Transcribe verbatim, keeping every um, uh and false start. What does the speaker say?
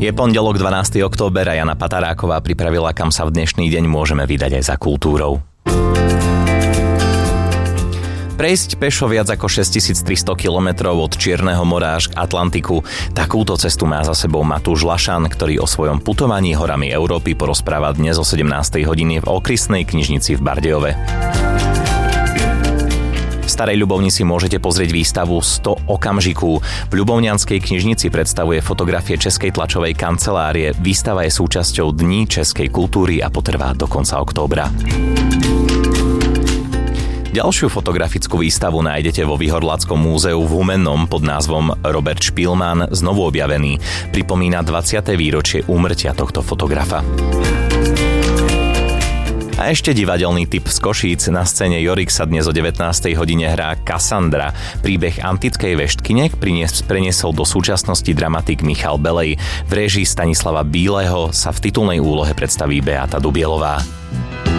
Je pondelok dvanásteho október a Jana Pataráková pripravila, kam sa v dnešný deň môžeme vydať aj za kultúrou. Prejsť pešo viac ako šesťtisíctristo kilometrov od Čierneho mora až k Atlantiku. Takúto cestu má za sebou Matúš Lašan, ktorý o svojom putovaní horami Európy porozpráva dnes o sedemnástej hodine v Okresnej knižnici v Bardejove. V Starej Ľubovni si môžete pozrieť výstavu sto okamžiků. V Ľubovňanskej knižnici predstavuje fotografie Českej tlačovej kancelárie. Výstava je súčasťou Dní českej kultúry a potrvá do konca októbra. Ďalšiu fotografickú výstavu nájdete vo Vyhorlackom múzeu v Humennom pod názvom Robert Špilman znovu objavený. Pripomína dvadsiate výročie úmrtia tohto fotografa. A ešte divadelný tip z Košíc. Na scéne Jorik sa dnes o devätnástej hodine hrá Kassandra. Príbeh antickej veštkine preniesol do súčasnosti dramatik Michal Belej. V réžii Stanislava Bíleho sa v titulnej úlohe predstaví Beata Dubielová.